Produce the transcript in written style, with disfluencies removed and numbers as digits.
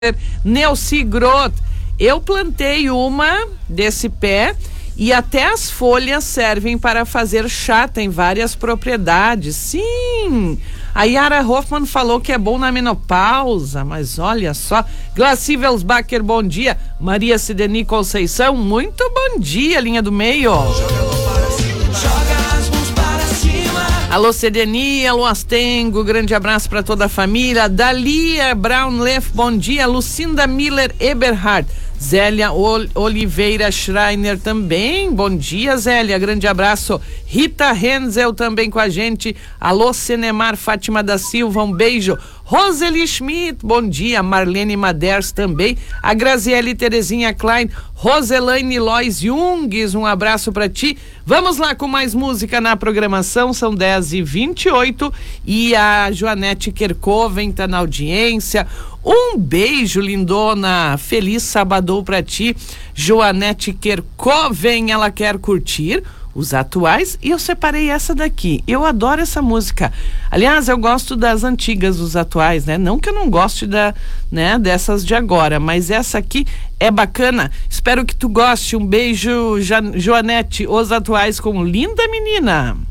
Neuci Groth, eu plantei uma desse pé e até as folhas servem para fazer chá, tem várias propriedades. Sim, a Yara Hoffman falou que é bom na menopausa, mas olha só. Glaci Welsbacher, bom dia. Maria Sideni Conceição, muito bom dia, linha do meio. Alô Cedeni, alô Astengo, grande abraço para toda a família. Dalia Brownleff, bom dia. Lucinda Miller Eberhard, Zélia Oliveira Schreiner também, bom dia Zélia, grande abraço. Rita Renzel também com a gente. Alô Cenemar Fátima da Silva, um beijo. Roseli Schmidt, bom dia. Marlene Maders também. A Graziele Terezinha Klein, Roselaine Lois Jungs, um abraço pra ti. Vamos lá com mais música na programação, são 10h28 e a Joanete Kerkoven tá na audiência. Um beijo, lindona. Feliz sábado pra ti, Joanete Kerkoven. Ela quer curtir os atuais e eu separei essa daqui. Eu adoro essa música. Aliás, eu gosto das antigas, os atuais, né? Não que eu não goste dessas de agora, mas essa aqui é bacana. Espero que tu goste. Um beijo, Joanete, os atuais com Linda Menina.